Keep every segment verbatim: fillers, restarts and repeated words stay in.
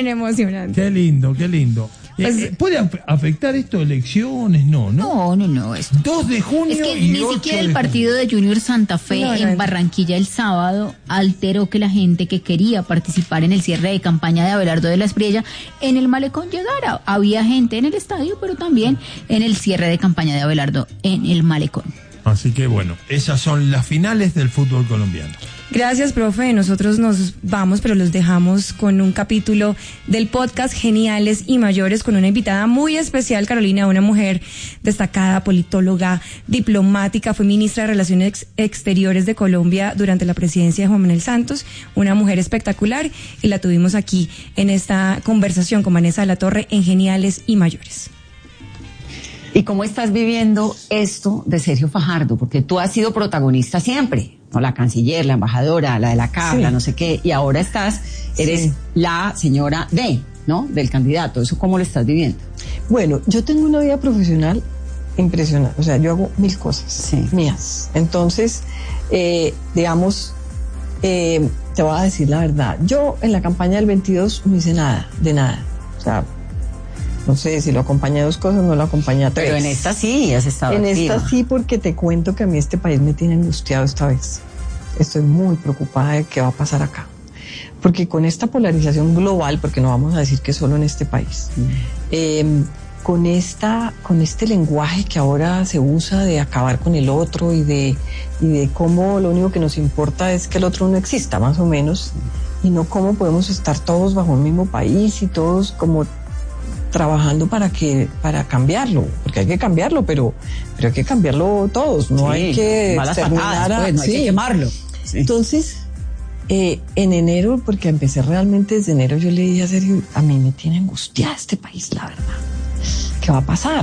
emocionante. Qué lindo, qué lindo. Pues, ¿puede afectar esto elecciones? No, No, ¿no? no, no. Es, dos de junio es que y ni ocho siquiera de el partido de Junior Santa Fe no, no, en no. Barranquilla el sábado alteró que la gente que quería participar en el cierre de campaña de Abelardo de la Espriella en el Malecón llegara. Había gente en el estadio, pero también en el cierre de campaña de Abelardo en el Malecón. Así que bueno, esas son las finales del fútbol colombiano. Gracias, profe. Nosotros nos vamos, pero los dejamos con un capítulo del podcast Geniales y Mayores con una invitada muy especial, Carolina, una mujer destacada, politóloga, diplomática, fue ministra de Relaciones Ex- Exteriores de Colombia durante la presidencia de Juan Manuel Santos, una mujer espectacular, y la tuvimos aquí en esta conversación con Vanessa de la Torre en Geniales y Mayores. ¿Y cómo estás viviendo esto de Sergio Fajardo? Porque tú has sido protagonista siempre, ¿no? La canciller, la embajadora, la de la cabra, Sí. no sé qué, y ahora estás, eres Sí. la señora D, ¿no? Del candidato. ¿Eso cómo lo estás viviendo? Bueno, yo tengo una vida profesional impresionante, o sea, yo hago mil cosas Sí. mías. Entonces, eh, digamos, eh, te voy a decir la verdad, yo en la campaña del veintidós no hice nada, de nada. O sea, no sé si lo acompañé a dos cosas, no lo acompañé a tres. Pero en esta sí has estado En activa. esta sí, porque te cuento que a mí este país me tiene angustiado esta vez. Estoy muy preocupada de qué va a pasar acá. Porque con esta polarización global, porque no vamos a decir que solo en este país, Mm. eh, con esta, con este lenguaje que ahora se usa de acabar con el otro y de, y de cómo lo único que nos importa es que el otro no exista, más o menos, y no cómo podemos estar todos bajo el mismo país y todos como trabajando para que para cambiarlo, porque hay que cambiarlo, pero pero hay que cambiarlo todos, no Sí, hay que malas exterminar patadas, a- pues, no hay sí. que quemarlo. Sí. Entonces, eh, en enero, porque empecé realmente desde enero, yo le dije a Sergio, a mí me tiene angustiada este país, la verdad. ¿Qué va a pasar?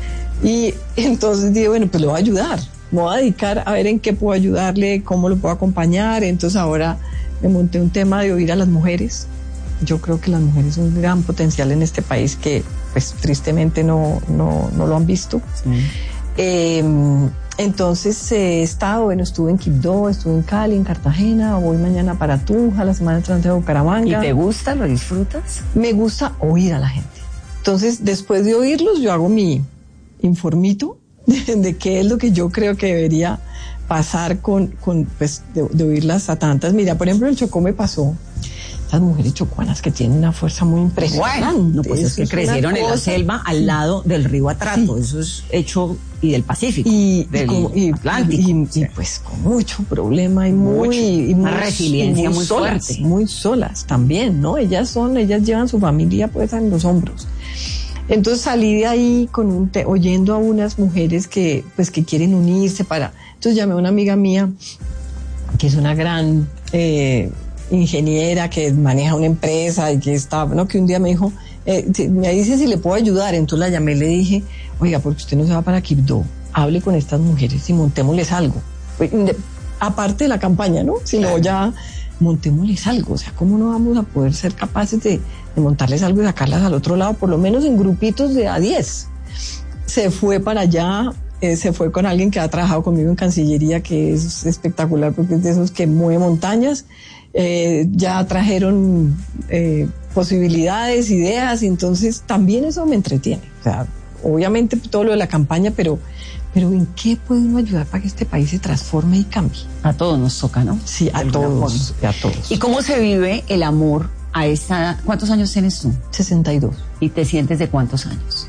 Y entonces dije, bueno, pues le voy a ayudar. Me voy a dedicar a ver en qué puedo ayudarle, cómo lo puedo acompañar. Entonces ahora me monté un tema de oír a las mujeres. Yo creo que las mujeres son un gran potencial en este país que, pues, tristemente no, no, no lo han visto. Sí. Eh, entonces eh, he estado, bueno, estuve en Quibdó, estuve en Cali, en Cartagena, voy mañana para Tunja, la semana entrante a ¿Y Bucaramanga. te gusta? ¿Lo disfrutas? Me gusta oír a la gente. Entonces, después de oírlos, yo hago mi informito de, de qué es lo que yo creo que debería pasar con, con pues, de, de oírlas a tantas. Mira, por ejemplo, el Chocó me pasó. Estas mujeres chocuanas que tienen una fuerza muy impresionante. Bueno, no, pues es Eso que es una crecieron en la cosa. selva al lado del río Atrato. Sí. Eso es hecho y del Pacífico, y, del y, como- y- Atlántico. y- y, Sí. pues con mucho problema y muy, Mucho. y Una muy- resiliencia y muy solas, fuerte. muy solas también, ¿no? Ellas son, ellas llevan su familia pues en los hombros. Entonces salí de ahí con un te- oyendo a unas mujeres que pues que quieren unirse para. Entonces llamé a una amiga mía que es una gran eh, ingeniera que maneja una empresa y que está, no, que un día me dijo, eh, si- me dice si le puedo ayudar. Entonces la llamé y le dije, oiga, porque usted no se va para Quibdó, hable con estas mujeres y montémosles algo. Pues, de- aparte de la campaña, ¿no? Sino ya montémosles algo. O sea, ¿cómo no vamos a poder ser capaces de, de montarles algo y sacarlas al otro lado, por lo menos en grupitos de a diez? Se fue para allá. Eh, se fue con alguien que ha trabajado conmigo en Cancillería, que es espectacular porque es de esos que mueve montañas. Eh, ya trajeron eh, posibilidades, ideas, y entonces también eso me entretiene. O sea, obviamente todo lo de la campaña, pero, pero ¿en qué puede uno ayudar para que este país se transforme y cambie? A todos nos toca, ¿no? Sí, De a alguna todos, forma. a todos. ¿Y cómo se vive el amor a esta edad? ¿Cuántos años tienes tú? sesenta y dos. ¿Y te sientes de cuántos años?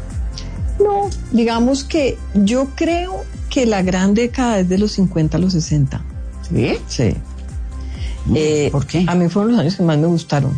No, digamos que yo creo que la gran década es de los cincuenta a los sesenta. ¿Sí? Sí. Eh, ¿Por qué? A mí fueron los años que más me gustaron.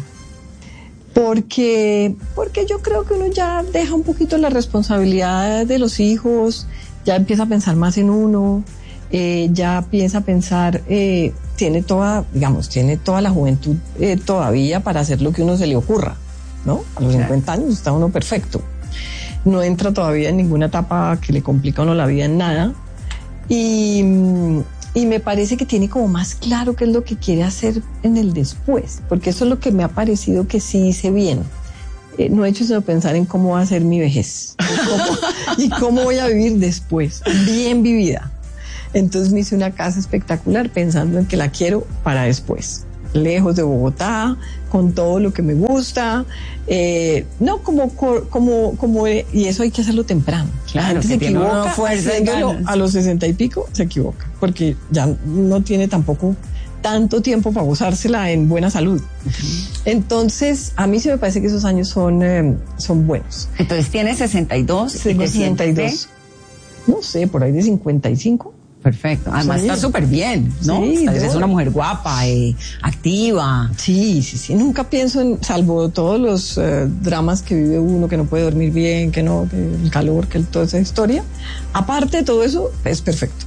Porque, porque yo creo que uno ya deja un poquito la responsabilidad de los hijos, ya empieza a pensar más en uno, eh, ya empieza a pensar, eh, tiene toda, digamos, tiene toda la juventud eh, todavía para hacer lo que uno se le ocurra, ¿no? A los Claro. cincuenta años está uno perfecto. No entra todavía en ninguna etapa que le complica a uno la vida en nada. Y, y me parece que tiene como más claro qué es lo que quiere hacer en el después, porque eso es lo que me ha parecido que sí hice bien. Eh, no he hecho sino pensar en cómo va a ser mi vejez y cómo, y cómo voy a vivir después, bien vivida. Entonces me hice una casa espectacular pensando en que la quiero para después. lejos de Bogotá, con todo lo que me gusta, eh, no como, como, como, y eso hay que hacerlo temprano. Claro, la gente que se equivoca, fuerza haciéndolo a los sesenta y pico, se equivoca, porque ya no tiene tampoco tanto tiempo para gozársela en buena salud. Uh-huh. Entonces, a mí sí me parece que esos años son, eh, son buenos. Entonces, ¿tienes sesenta y dos? Tengo sesenta y dos. No sé, por ahí de cincuenta y cinco. Perfecto. Además, sí. Está súper bien, ¿no? Sí, eres una mujer guapa, eh, activa. Sí, sí, sí. Nunca pienso en, salvo todos los uh, dramas que vive uno, que no puede dormir bien, que no, que el calor, que el, toda esa historia. Aparte de todo eso, es perfecto.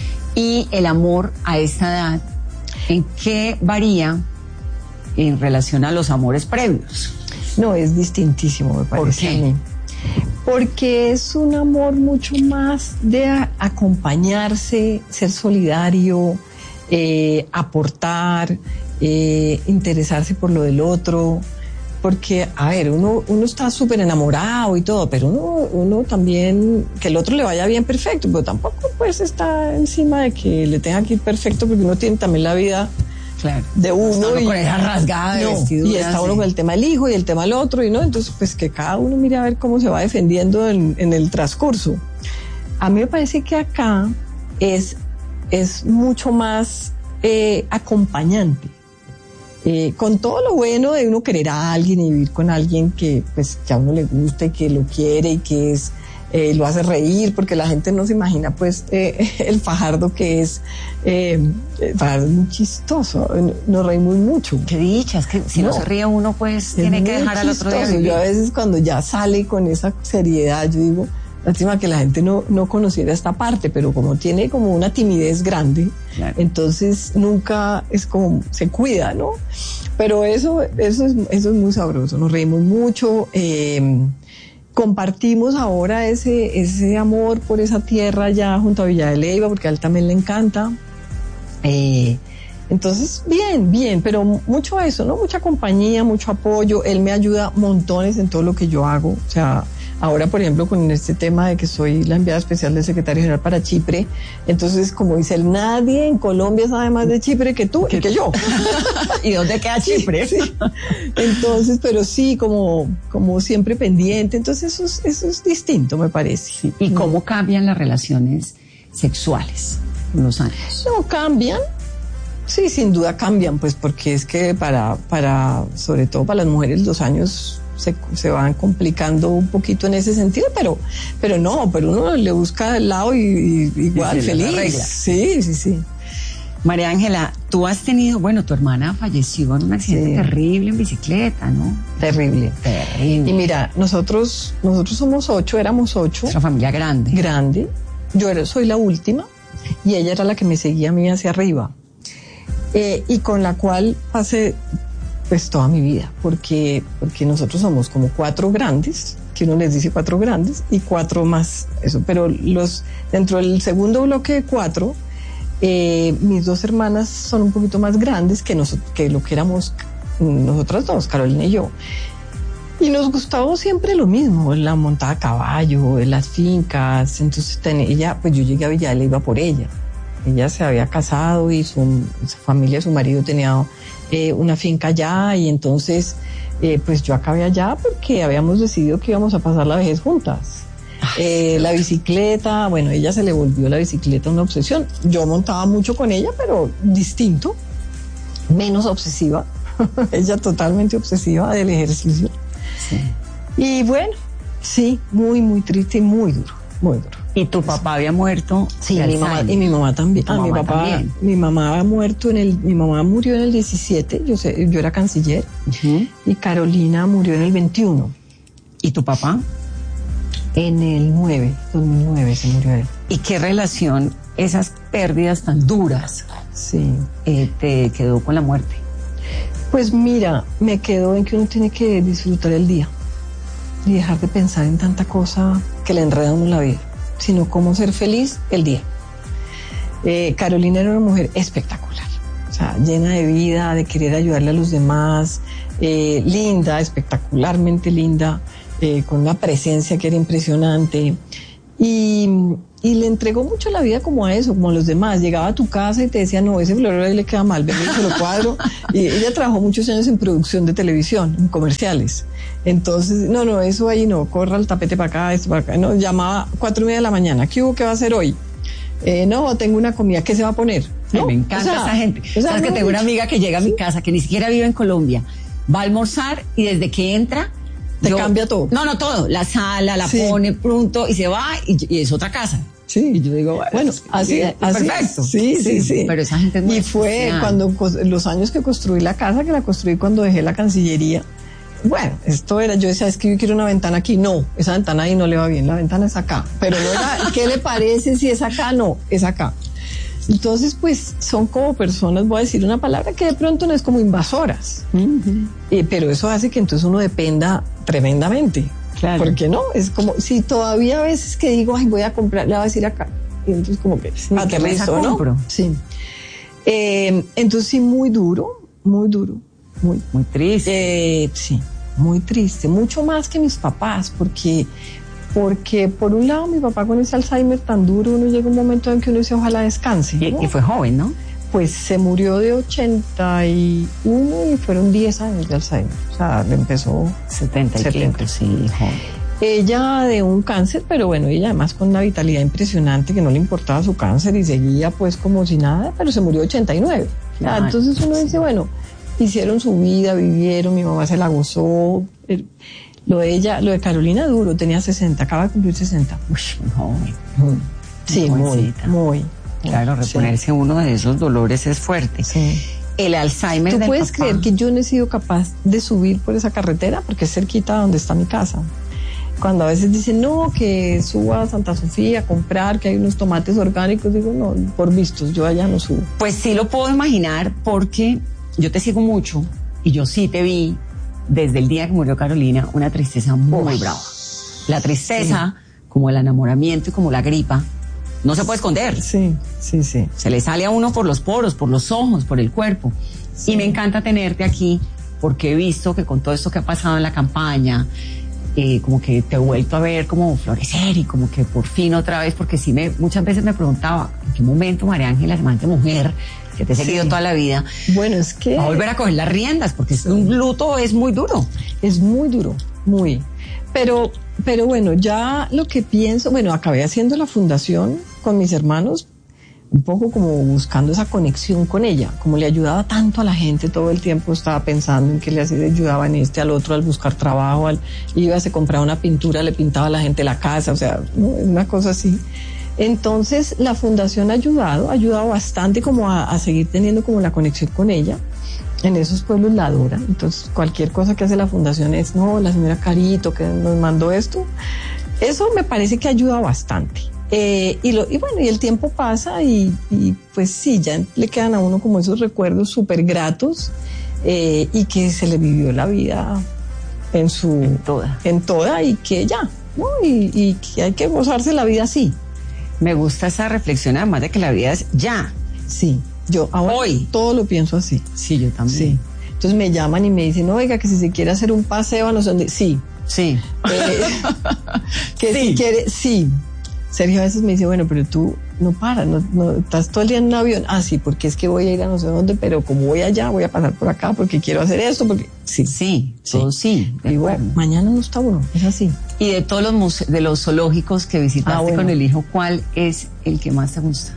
Y el amor a esta edad, ¿en qué varía en relación a los amores previos? No, es distintísimo, me parece. ¿Por qué? A mí. Porque es un amor mucho más de a, acompañarse, ser solidario, eh, aportar, eh, interesarse por lo del otro. Porque, a ver, uno, uno está súper enamorado y todo, pero uno, uno también, que el otro le vaya bien, perfecto, pero tampoco pues está encima de que le tenga que ir perfecto, porque uno tiene también la vida, claro, de uno, uno y con esa rasgada de no, vestidura, y está uno sí. con el tema del hijo y el tema del otro, y no, entonces pues que cada uno mire a ver cómo se va defendiendo en, en el transcurso. A mí me parece que acá es, es mucho más eh, acompañante. Eh, con todo lo bueno de uno querer a alguien y vivir con alguien que pues que a uno le gusta y que lo quiere y que es eh, lo hace reír, porque la gente no se imagina pues eh, el Fajardo que es eh, Fajardo es muy chistoso, nos reímos mucho. Qué dicha, es que si no, no se ríe uno pues tiene que dejar al otro día vivir. Yo a veces cuando ya sale con esa seriedad yo digo, lástima que la gente no, no conociera esta parte, pero como tiene como una timidez grande, claro, entonces nunca es como, se cuida, ¿no? Pero eso, eso es, eso es muy sabroso, nos reímos mucho, eh, compartimos ahora ese, ese amor por esa tierra allá junto a Villa de Leyva, porque a él también le encanta. Eh, entonces, bien, bien, pero mucho eso, ¿no? Mucha compañía, mucho apoyo, él me ayuda montones en todo lo que yo hago, o sea, ahora, por ejemplo, con este tema de que soy la enviada especial del secretario general para Chipre, entonces, como dice él, nadie en Colombia sabe más de Chipre que tú y que yo. ¿Y dónde queda Chipre? Sí, sí. Entonces, pero sí, como, como siempre pendiente, entonces eso es, eso es distinto, me parece. Sí. ¿Y cómo cambian las relaciones sexuales con los años? No, cambian. Sí, sin duda cambian, pues porque es que para, para, sobre todo para las mujeres, los años Se, se van complicando un poquito en ese sentido, pero, pero no, pero uno le busca el lado y, y igual, sí, feliz. Sí, sí, sí. María Ángela, tú has tenido, bueno, tu hermana falleció en un accidente sí. terrible en bicicleta, ¿no? Terrible. Terrible. Y mira, nosotros, nosotros somos ocho, éramos ocho. Nuestra familia grande. Grande. Yo era, soy la última y ella era la que me seguía a mí hacia arriba. Eh, y con la cual pasé pues toda mi vida, porque, porque nosotros somos como cuatro grandes, que uno les dice cuatro grandes, y cuatro más, eso, pero los, dentro del segundo bloque de cuatro, eh, mis dos hermanas son un poquito más grandes que, nos, que lo que éramos nosotras dos, Carolina y yo. Y nos gustaba siempre lo mismo, la montada a caballo, las fincas, entonces ten, ella, pues yo llegué a Villa de Leyva por ella. Ella se había casado y su, su familia, su marido tenía eh, una finca allá, y entonces eh, pues yo acabé allá porque habíamos decidido que íbamos a pasar la vejez juntas. Eh, la bicicleta, bueno, ella se le volvió la bicicleta una obsesión. Yo montaba mucho con ella, pero distinto, menos obsesiva. Ella totalmente obsesiva del ejercicio. Sí. Y bueno, sí, muy, muy triste y muy duro, muy duro. ¿Y tu papá había muerto? Sí, mi mamá, y mi mamá también. Ah, mi papá, también. Mi mamá había muerto en el, mi mamá murió en el diecisiete, yo sé, yo era canciller, uh-huh. Y Carolina murió en el veintiuno. ¿Y tu papá? En el nueve, dos mil nueve se murió él. ¿Y qué relación esas pérdidas tan duras sí. eh, te quedó con la muerte? Pues mira, me quedó en que uno tiene que disfrutar el día y dejar de pensar en tanta cosa que le enreda a uno la vida, sino cómo ser feliz el día. Eh, Carolina era una mujer espectacular, o sea, llena de vida, de querer ayudarle a los demás, eh, linda, espectacularmente linda, eh, con una presencia que era impresionante. Y, y le entregó mucho la vida como a eso, como a los demás. Llegaba a tu casa y te decía, no, ese florero ahí le queda mal, ven y se lo cuadro. Y ella trabajó muchos años en producción de televisión, en comerciales. Entonces, no, no, eso ahí no, corra el tapete para acá, esto para acá. No, llamaba cuatro y media de la mañana, ¿qué hubo, qué va a hacer hoy? Eh, no, tengo una comida, ¿qué se va a poner? Sí, ¿no? me encanta, o sea, esa gente. O sea, ¿sabes no, que tengo una amiga que llega a mi casa, que ni siquiera vive en Colombia, va a almorzar y desde que entra... Te yo, cambia todo. No, no, todo. La sala, la sí. pone pronto y se va y, y es otra casa. Sí. Y yo digo, bueno, bueno así es. Perfecto. Sí, sí, sí, sí. Pero esa gente es muy Y fue especial. Cuando los años que construí la casa, que la construí cuando dejé la Cancillería. Bueno, esto era, yo decía, es que yo quiero una ventana aquí. No, esa ventana ahí no le va bien, la ventana es acá. Pero no era, ¿qué le parece si es acá? No, es acá. Entonces, pues, son como personas, voy a decir una palabra que de pronto no es como invasoras, uh-huh. eh, pero eso hace que entonces uno dependa tremendamente. Claro. Porque no, es como, si todavía a veces que digo, ay, voy a comprar, le voy a decir acá, y entonces como que sí, aterrizo, ¿no? Compro. Sí. Eh, entonces sí, muy duro, muy duro, muy, muy triste. Eh, sí, muy triste, mucho más que mis papás, porque... Porque por un lado mi papá con ese Alzheimer tan duro, uno llega un momento en que uno dice ojalá descanse, ¿no? Y, y fue joven, ¿no? Pues se murió de ochenta y uno y fueron diez años de Alzheimer. O sea, le empezó setenta y cinco, sí, joven. Ella de un cáncer, pero bueno, ella además con una vitalidad impresionante, que no le importaba su cáncer y seguía pues como si nada, pero se murió ochenta y nueve. Claro. Entonces uno dice, bueno, hicieron su vida, vivieron, mi mamá se la gozó. El, Lo de ella, lo de Carolina duro, tenía sesenta, acaba de cumplir sesenta. Uy, muy joven. Sí, muy, muy. Claro, reponerse sí. uno de esos dolores es fuerte. Sí. El Alzheimer ¿Tú del puedes papá? creer que yo no he sido capaz de subir por esa carretera? Porque es cerquita donde está mi casa. Cuando a veces dicen, no, que suba a Santa Sofía a comprar, que hay unos tomates orgánicos, digo, no, por vistos, yo allá no subo. Pues sí lo puedo imaginar porque yo te sigo mucho y yo sí te vi desde el día que murió Carolina, una tristeza muy Uy. brava. La tristeza, sí. como el enamoramiento y como la gripa, no se puede esconder. Sí, sí, sí. Se le sale a uno por los poros, por los ojos, por el cuerpo. Sí. Y me encanta tenerte aquí porque he visto que con todo esto que ha pasado en la campaña, eh, como que te he vuelto a ver como florecer y como que por fin otra vez, porque sí me, muchas veces me preguntaba, ¿en qué momento María Ángela, semejante mujer, que te he seguido sí. toda la vida, bueno, es que va a volver a coger las riendas? Porque sí. un luto es muy duro. Es muy duro, muy. Pero, pero bueno, ya lo que pienso, bueno, acabé haciendo la fundación con mis hermanos, un poco como buscando esa conexión con ella, como le ayudaba tanto a la gente todo el tiempo, estaba pensando en que le ayudaban este al otro al buscar trabajo, al, iba, se compraba una pintura, le pintaba a la gente la casa, o sea, ¿no? Una cosa así. Entonces la fundación ha ayudado, ha ayudado bastante como a, a seguir teniendo como la conexión con ella. En esos pueblos la adoran, entonces cualquier cosa que hace la fundación es, no, la señora Carito que nos mandó esto, eso me parece que ha ayudado bastante. Eh, y, lo, y bueno, y el tiempo pasa y, y pues sí, ya le quedan a uno como esos recuerdos súper gratos eh, y que se le vivió la vida en su... En toda. En toda y que ya, ¿no? Y, y que hay que gozarse la vida así. Me gusta esa reflexión, además de que la vida es ya. Sí, yo ahora hoy todo lo pienso así. Sí, yo también. Sí. Entonces me llaman y me dicen, oiga, que si se quiere hacer un paseo a no sé dónde. Sí. Sí. Eh, que sí. si quiere, sí. Sergio a veces me dice, bueno, pero tú no paras, no, no, estás todo el día en un avión. Ah, sí, porque es que voy a ir a no sé dónde, pero como voy allá, voy a pasar por acá porque quiero hacer esto, porque sí, sí, todo sí. sí y bueno, mañana no está uno, es así. Y de todos los muse- de los zoológicos que visitaste ah, bueno. con el hijo, ¿cuál es el que más te gusta?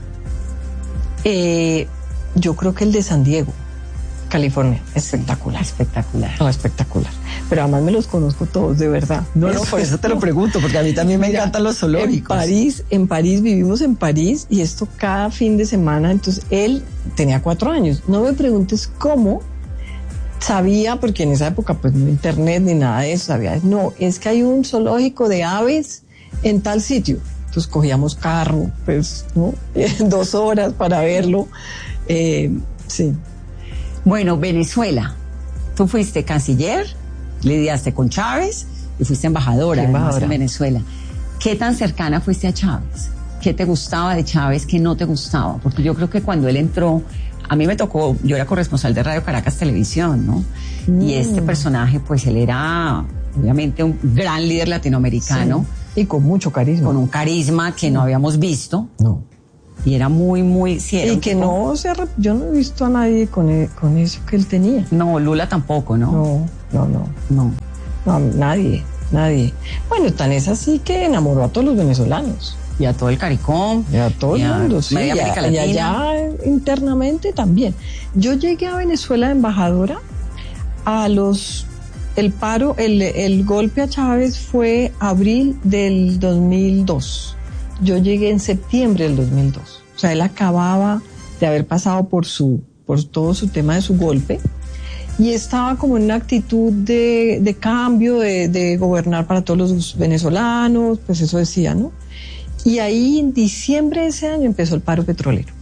Eh, yo creo que el de San Diego, California, espectacular. Sí, espectacular. No, espectacular. Pero además me los conozco todos, de verdad. No, no, por eso te lo pregunto, porque a mí también me Mira, encantan los zoológicos. En París, en París, vivimos en París y esto cada fin de semana, entonces él tenía cuatro años. No me preguntes cómo sabía, porque en esa época pues no internet ni nada de eso, sabía. No, es que hay un zoológico de aves en tal sitio. Entonces cogíamos carro, pues, ¿no? Dos horas para verlo. Eh, sí. Bueno, Venezuela. Tú fuiste canciller, lidiaste con Chávez y fuiste embajadora, embajadora. en Venezuela. ¿Qué tan cercana fuiste a Chávez? ¿Qué te gustaba de Chávez? ¿Qué no te gustaba? Porque yo creo que cuando él entró, a mí me tocó, yo era corresponsal de Radio Caracas Televisión, ¿no? Mm. Y este personaje, pues él era obviamente un gran líder latinoamericano. Sí. Y con mucho carisma. con un carisma que no habíamos visto. No. Y era muy, muy... Sí, era Y un que tipo- no se arrep- yo no he visto a nadie con, e- con eso que él tenía. No, Lula tampoco, ¿no? No, no, no. No. No, nadie, nadie. Bueno, tan es así que enamoró a todos los venezolanos. Y a todo el CARICOM. Y a todo y el a mundo, sí. media Y América a- y Latina. allá internamente también. Yo llegué a Venezuela de embajadora a los... El paro, el, el golpe a Chávez fue abril del dos mil dos. Yo llegué en septiembre del dos mil dos. O sea, él acababa de haber pasado por su, por todo su tema de su golpe y estaba como en una actitud de, de cambio, de, de gobernar para todos los venezolanos, pues eso decía, ¿no? Y ahí en diciembre de ese año empezó el paro petrolero.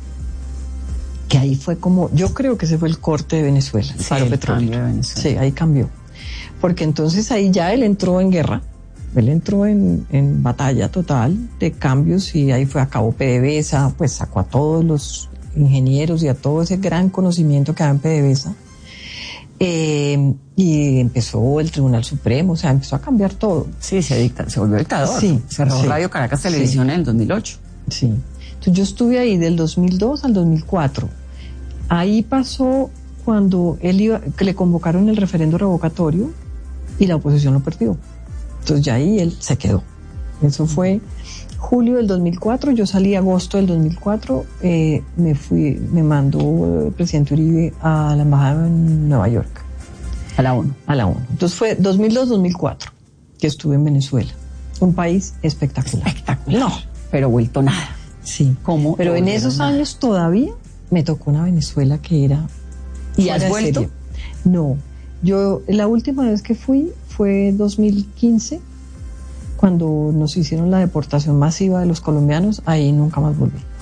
Que ahí fue como, yo creo que ese fue el corte de Venezuela, el Sí, paro el petrolero. cambio de Venezuela. Sí, ahí cambió. Porque entonces ahí ya él entró en guerra, él entró en, en batalla total de cambios y ahí fue, acabó PDVSA, pues sacó a todos los ingenieros y a todo ese gran conocimiento que había en PDVSA. Eh, y empezó el Tribunal Supremo, o sea, empezó a cambiar todo. Sí, se, dicta, se volvió dictador. Sí, Cerró sí. Radio Caracas Televisión Sí. en el dos mil ocho. Sí. Entonces yo estuve ahí del dos mil dos al dos mil cuatro. Ahí pasó cuando él iba, que le convocaron el referendo revocatorio y la oposición lo perdió. Entonces ya ahí él se quedó. Eso fue julio del dos mil cuatro, yo salí agosto del dos mil cuatro, eh, me fui, me mandó el presidente Uribe a la embajada en Nueva York, A la ONU. a la ONU. Entonces fue dos mil dos dos mil cuatro que estuve en Venezuela. Un país espectacular. Espectacular. No, pero vuelto nada. Sí. ¿Cómo? Pero en volvieron esos nada? años todavía me tocó una Venezuela que era... ¿Y fuera has de vuelto? serie. No. Yo, la última vez que fui fue dos mil quince, cuando nos hicieron la deportación masiva de los colombianos, ahí nunca más volví.